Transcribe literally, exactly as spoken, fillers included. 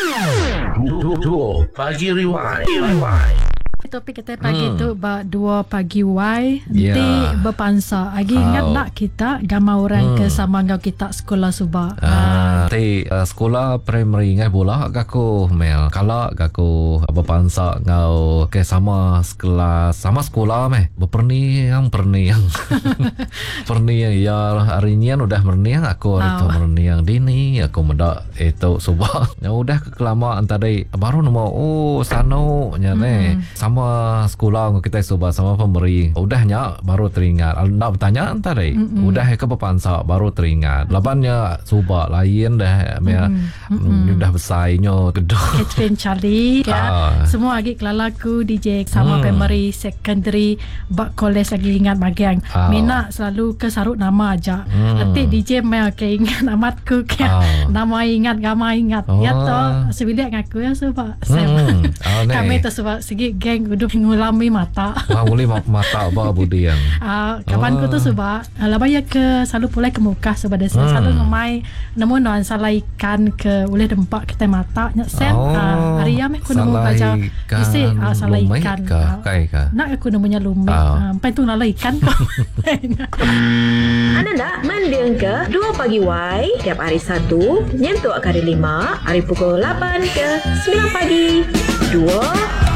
Duo Pagi Rewind. Topik kita pagi Hmm. tu ba dua pagi Y Ya. di berpansa. Lagi ingat How? tak kita gambar orang Hmm. ke sama ngau kita sekolah subak. Ah, ti uh, sekolah primary ngai bola gaku mel. Kalau gaku berpansa ngau ke sama sekelas sama sekolah meh. Berperni yang perni yang perni yang ya hari ni kan udah merni yang aku hari tu Oh. merni yang dini aku mendak itu subah. Ya udah kelamaan tadi baru nama oh sano nya ne. Sama sekolah kita subah sama pemberi. Udahnya baru teringat. Nak bertanya tadi. Mm-mm. Udah ke berpansa baru teringat. Labannya subah lain dah mea mm, udah besarnya gedung. Catherine Charlie ya. Ah. Semua lagi kelalaku D J sama Hmm. primary secondary bak college lagi ingat bagian. Ah. Mina selalu ke sarut nama aja. Hmm. Nanti D J mel ke ingat amatku ke Ah. nama ingat gama ingat. Oh. Ya toh sebilik ngaku ya sebab Hmm. Oh, ne. kami tu sebab segi geng udah ngulami mata. Wah, boleh ma- mata apa budi yang. Ah, kawan ku tu Oh. sebab laba ya ke selalu pulai ke muka sebab dia Hmm. selalu ngemai nemu non salah ikan ke boleh dempak kita mata nya sen. Oh, Ah, hari ya meh ku nemu salah baca ikan, isi ah, salah lumai ikan. ke? Ah, Kai ke? nak aku nemunya lumik. Oh. Ah, pai tu nala ikan kok. Anda nak mendeng ke dua pagi Y tiap hari Sabtu nyentuh hari lima hari pukul lapan ke sembilan pagi. Dua